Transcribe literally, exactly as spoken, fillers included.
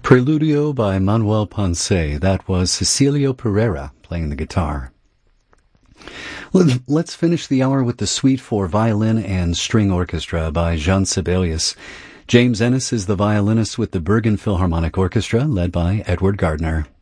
Preludio by Manuel Ponce. That was Cecilio Pereira playing the guitar. Let's finish the hour with the Suite for Violin and String Orchestra by Jean Sibelius. James Ennis is the violinist with the Bergen Philharmonic Orchestra, led by Edward Gardner.